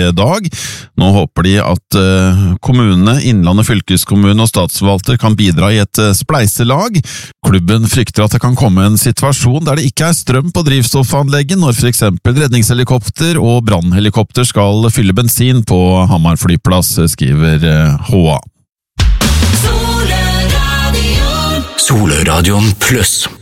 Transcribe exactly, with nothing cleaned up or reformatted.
dag. Nå håper de at kommunene, Innlandet fylkeskommune og statsforvalter kan bidra i et spleiselag. Klubben frykter at det kan komme en situasjon der det ikke er strøm på drivstoffanlegget når for eksempel redningshelikopter og brannhelikopter skal fylle bensin på Hamar flyplass, skriver H A. Soløradion Pluss.